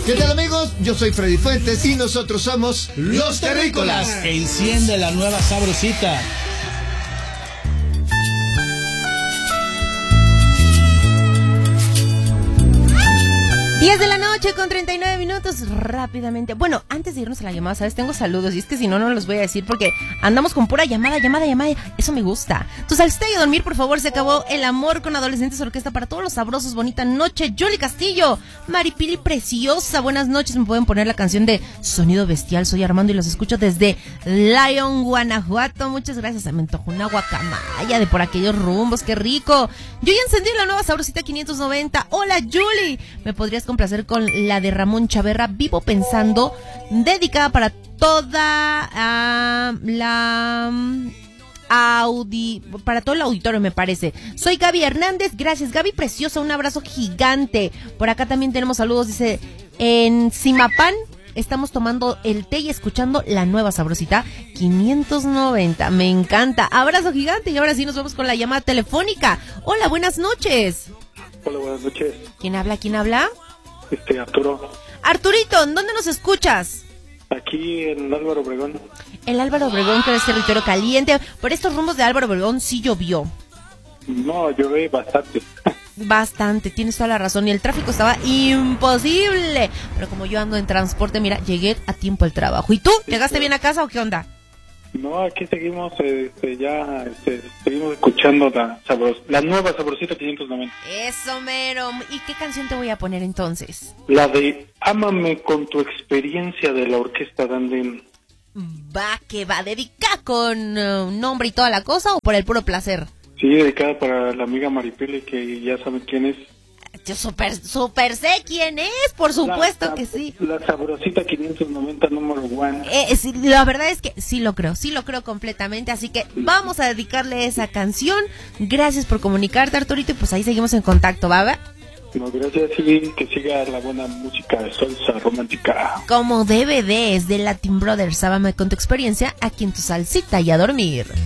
¿Qué tal, amigos? Yo soy Freddy Fuentes y nosotros somos Los Terrícolas. Enciende la nueva sabrosita. 10 de la noche con 39 minutos, rápidamente. Bueno, antes de irnos a la llamada, ¿sabes? Tengo saludos y es que si no, no los voy a decir porque andamos con pura llamada. Eso me gusta. Tu salsita y a dormir, por favor. Se acabó el amor con Adolescentes Orquesta para todos los sabrosos. Bonita noche. Julie Castillo, Maripili Preciosa. Buenas noches. Me pueden poner la canción de Sonido Bestial. Soy Armando y los escucho desde Lyon, Guanajuato. Muchas gracias. Se me antojó una guacamaya de por aquellos rumbos. Qué rico. Yo ya encendí la nueva sabrosita 590. Hola, Julie. ¿Me podrías complacer con la de Ramón Chaverra, Vivo Pensando, dedicada para toda para todo el auditorio, me parece? Soy Gaby Hernández, gracias Gaby preciosa, un abrazo gigante. Por acá también tenemos saludos, dice, en Simapán estamos tomando el té y escuchando la nueva sabrosita 590, me encanta, abrazo gigante. Y ahora sí nos vamos con la llamada telefónica. Hola, buenas noches. Hola, buenas noches. ¿Quién habla? Arturo. Arturito, ¿en dónde nos escuchas? Aquí en Álvaro Obregón. El Álvaro Obregón, que es territorio caliente. Por estos rumbos de Álvaro Obregón sí llovió. No, llové bastante. Bastante, tienes toda la razón. Y el tráfico estaba imposible. Pero como yo ando en transporte, mira, llegué a tiempo al trabajo. ¿Y tú? ¿Llegaste bien a casa o qué onda? No, aquí seguimos, seguimos escuchando la nueva sabrosita 590. Eso, mero. ¿Y qué canción te voy a poner entonces? La de Ámame con tu experiencia, de la orquesta Dandén. Va, que va, ¿dedicada con nombre y toda la cosa o por el puro placer? Sí, dedicada para la amiga Maripili, que ya saben quién es. Yo súper sé quién es, por supuesto que sí. La sabrosita 590 número 1. Sí, la verdad es que sí lo creo completamente, así que vamos a dedicarle esa canción. Gracias por comunicarte, Arturito, y pues ahí seguimos en contacto, ¿va? No, gracias, sí, que siga la buena música de salsa romántica. Como DVD es de Latin Brothers, sábame con tu experiencia aquí en tu salsita y a dormir.